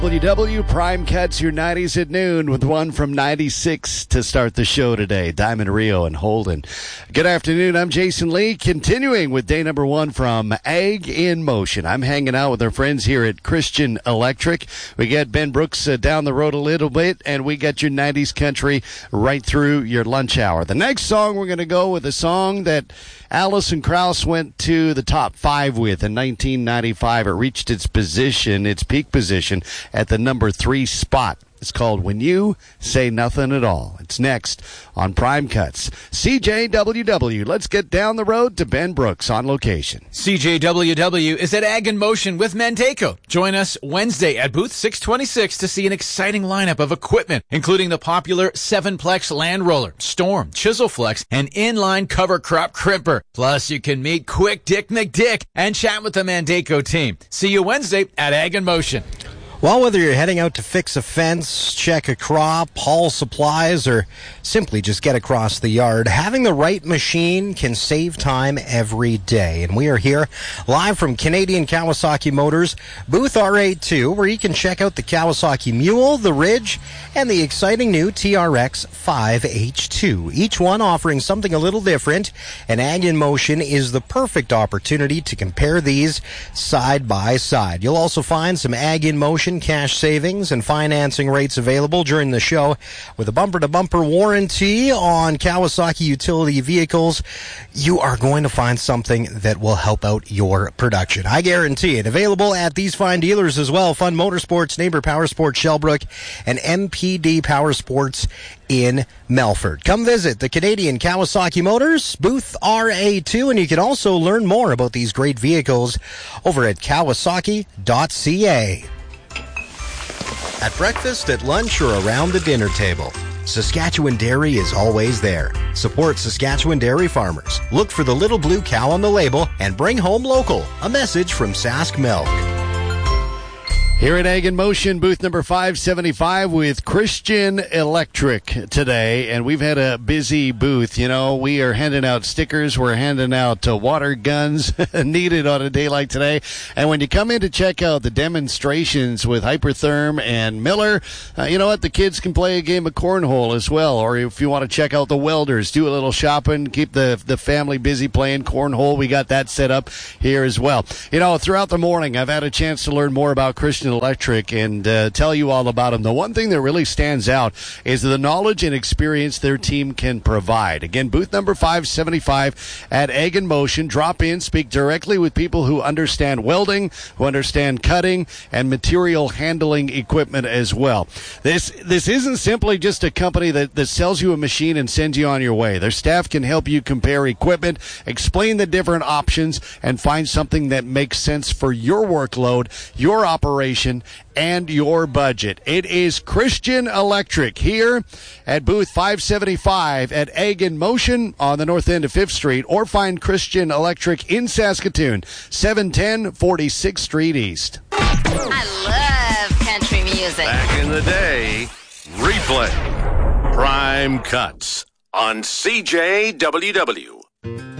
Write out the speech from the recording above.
WW Prime Cuts your 90s at noon with one from 96 to start the show today. Diamond Rio and Holden. Good afternoon. I'm Jason Lee, continuing with day number one from Ag in Motion. I'm hanging out with our friends here at Christian Electric. We got Ben Brooks down the road a little bit, and we got your 90s country right through your lunch hour. The next song, we're going to go with a song that Alison Krauss went to the top 5 with in 1995. It reached its peak position at the number 3 spot. It's called When You Say Nothing at All. It's next on Prime Cuts. CJWW, let's get down the road to Ben Brooks on location. CJWW is at Ag in Motion with Manteco. Join us Wednesday at booth 626 to see an exciting lineup of equipment, including the popular 7-plex Land Roller, Storm, Chiselflex, and inline cover crop crimper. Plus, you can meet Quick Dick McDick and chat with the Manteco team. See you Wednesday at Ag in Motion. Well, whether you're heading out to fix a fence, check a crop, haul supplies, or simply just get across the yard, having the right machine can save time every day. And we are here live from Canadian Kawasaki Motors, booth R82, where you can check out the Kawasaki Mule, the Ridge, and the exciting new TRX 5H2. Each one offering something a little different, and Ag in Motion is the perfect opportunity to compare these side by side. You'll also find some Ag in Motion cash savings and financing rates available during the show. With a bumper-to-bumper warranty on Kawasaki utility vehicles, you are going to find something that will help out your production. I guarantee it. Available at these fine dealers as well: Fun Motorsports, Neighbor Powersports Shellbrook, and MPD Powersports in Melford. Come visit the Canadian Kawasaki Motors, booth RA2, and you can also learn more about these great vehicles over at Kawasaki.ca. At breakfast, at lunch, or around the dinner table, Saskatchewan Dairy is always there. Support Saskatchewan dairy farmers. Look for the little blue cow on the label and bring home local. A message from Sask Milk. Here at Ag in Motion, booth number 575 with Christian Electric today, and we've had a busy booth. You know, we are handing out stickers, we're handing out water guns needed on a day like today. And when you come in to check out the demonstrations with Hypertherm and Miller, you know what, the kids can play a game of cornhole as well. Or if you want to check out the welders, do a little shopping, keep the family busy playing cornhole, we got that set up here as well. You know, throughout the morning, I've had a chance to learn more about Christian Electric and tell you all about them. The one thing that really stands out is the knowledge and experience their team can provide. Again, booth number 575 at Ag in Motion. Drop in, speak directly with people who understand welding, who understand cutting, and material handling equipment as well. This isn't simply just a company that sells you a machine and sends you on your way. Their staff can help you compare equipment, explain the different options, and find something that makes sense for your workload, your operation, and your budget. It is Christian Electric here at booth 575 at Ag in Motion on the north end of 5th Street, or find Christian Electric in Saskatoon, 710 46th Street East. I love country music. Back in the day, replay. Prime Cuts on CJWW.